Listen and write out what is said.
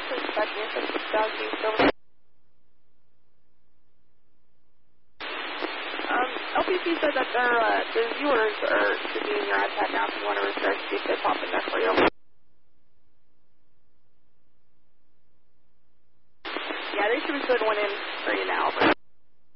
LPC said that the viewers should be in your iPad now if you want to refresh, see if they pop in there for you. Yeah, they should be good one in for you now. But